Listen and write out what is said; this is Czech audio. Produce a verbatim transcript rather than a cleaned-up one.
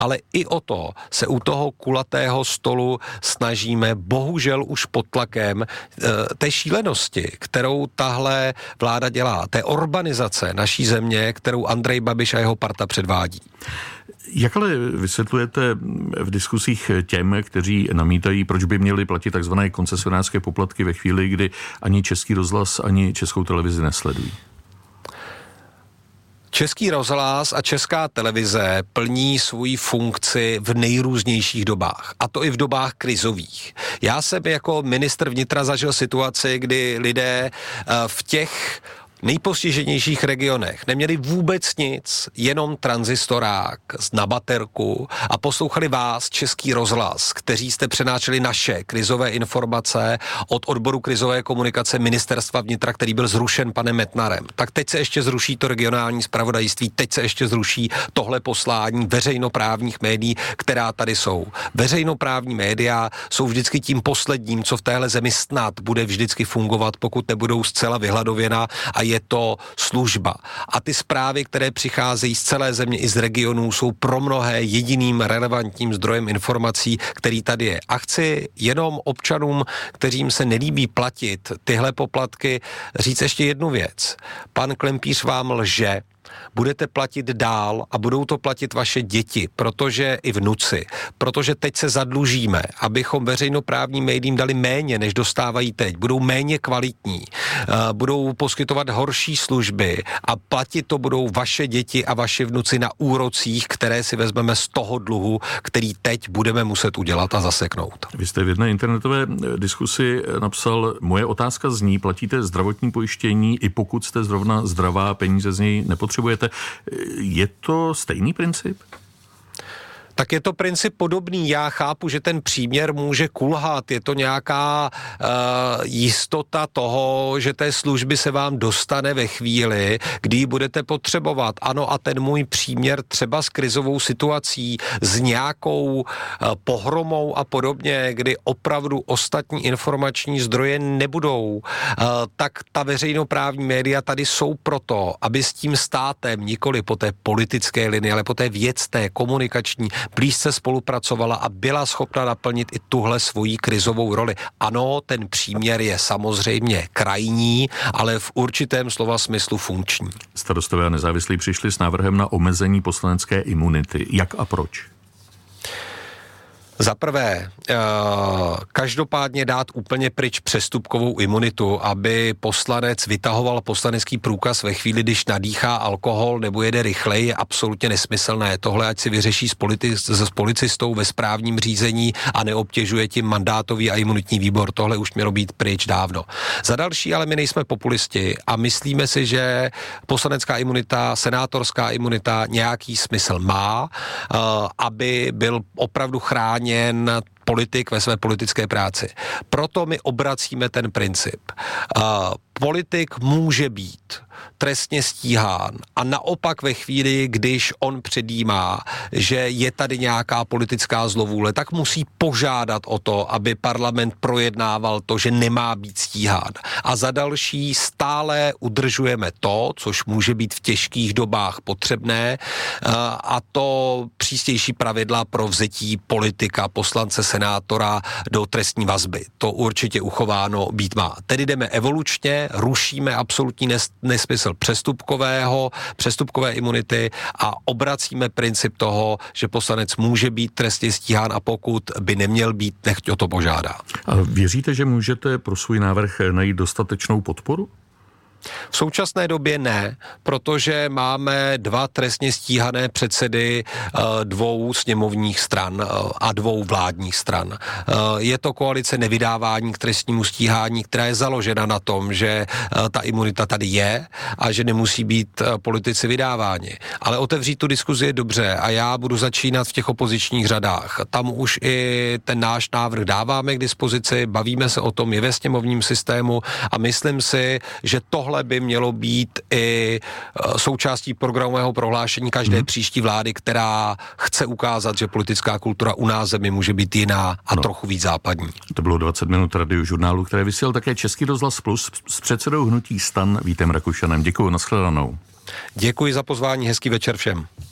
ale i o to se u toho kulatého stolu snažíme, bohužel už pod tlakem té šílenosti, kterou tahle vláda dělá, té orbanizace naší země, kterou Andrej Babiš a jeho parta předvádí. Jak ale vysvětlujete v diskusích těm, kteří namítají, proč by měli platit takzvané koncesionářské poplatky ve chvíli, kdy ani Český rozhlas, ani Českou televizi nesledují? Český rozhlas a Česká televize plní svoji funkci v nejrůznějších dobách, a to i v dobách krizových. Já jsem jako ministr vnitra zažil situaci, kdy lidé v těch nejpostiženějších regionech neměli vůbec nic, jenom tranzistorák na baterku a poslouchali vás, Český rozhlas, kteří jste přenášeli naše krizové informace od odboru krizové komunikace Ministerstva vnitra, který byl zrušen panem Metnarem. Tak teď se ještě zruší to regionální zpravodajství, teď se ještě zruší tohle poslání veřejnoprávních médií, která tady jsou. Veřejnoprávní média jsou vždycky tím posledním, co v téhle zemi snad bude vždycky fungovat, pokud nebudou zcela vyhladověna, a je to služba. A ty zprávy, které přicházejí z celé země i z regionů, jsou pro mnohé jediným relevantním zdrojem informací, který tady je. A chci jenom občanům, kterým se nelíbí platit tyhle poplatky, říct ještě jednu věc. Pan Klempíř vám lže. Budete platit dál a budou to platit vaše děti, protože i vnuci, protože teď se zadlužíme, abychom veřejnoprávním médiím dali méně, než dostávají teď. Budou méně kvalitní, budou poskytovat horší služby a platit to budou vaše děti a vaši vnuci na úrocích, které si vezmeme z toho dluhu, který teď budeme muset udělat a zaseknout. Vy jste v jedné internetové diskusi napsal, moje otázka zní, platíte zdravotní pojištění, i pokud jste zrovna zdravá, peníze z něj nepotřebujete. Je to stejný princip? Tak je to princip podobný. Já chápu, že ten příměr může kulhat. Je to nějaká uh, jistota toho, že té služby se vám dostane ve chvíli, kdy ji budete potřebovat. Ano, a ten můj příměr třeba s krizovou situací, s nějakou uh, pohromou a podobně, kdy opravdu ostatní informační zdroje nebudou, uh, tak ta veřejnoprávní média tady jsou proto, aby s tím státem, nikoli po té politické linii, ale po té věcné, komunikační, blízce spolupracovala a byla schopna naplnit i tuhle svoji krizovou roli. Ano, ten příměr je samozřejmě krajní, ale v určitém slova smyslu funkční. Starostové a nezávislí přišli s návrhem na omezení poslanecké imunity. Jak a proč? Za prvé, každopádně dát úplně pryč přestupkovou imunitu, aby poslanec vytahoval poslanecký průkaz ve chvíli, když nadýchá alkohol nebo jede rychleji, je absolutně nesmyslné. Tohle ať si vyřeší s, politi- s policistou ve správním řízení a neobtěžuje tím mandátový a imunitní výbor. Tohle už mělo být pryč dávno. Za další, ale my nejsme populisti a myslíme si, že poslanecká imunita, senátorská imunita nějaký smysl má, aby byl opravdu chráněn politik ve své politické práci. Proto my obracíme ten princip. Uh, politik může být trestně stíhán a naopak ve chvíli, když on předjímá, že je tady nějaká politická zlovůle, tak musí požádat o to, aby parlament projednával to, že nemá být stíhán. A za další stále udržujeme to, což může být v těžkých dobách potřebné, a to přísnější pravidla pro vzetí politika, poslance, senátora do trestní vazby. To určitě uchováno být má. Tedy jdeme evolučně, rušíme absolutní nes- nesmysl přestupkového, přestupkové imunity a obracíme princip toho, že poslanec může být trestně stíhán a pokud by neměl být, nechť o to požádá. A věříte, že můžete pro svůj návrh najít dostatečnou podporu? V současné době ne, protože máme dva trestně stíhané předsedy dvou sněmovních stran a dvou vládních stran. Je to koalice nevydávání k trestnímu stíhání, která je založena na tom, že ta imunita tady je a že nemusí být politici vydáváni. Ale otevřít tu diskuzi je dobře a já budu začínat v těch opozičních řadách. Tam už i ten náš návrh dáváme k dispozici, bavíme se o tom, je ve sněmovním systému a myslím si, že tohle by mělo být i součástí programového prohlášení každé hmm. příští vlády, která chce ukázat, že politická kultura u nás zemi může být jiná a no. trochu víc západní. To bylo dvacet minut Radiožurnálu, které vysílal také Český rozhlas Plus s předsedou hnutí STAN Vítem Rakušanem. Děkuji, nashledanou. Děkuji za pozvání, hezký večer všem.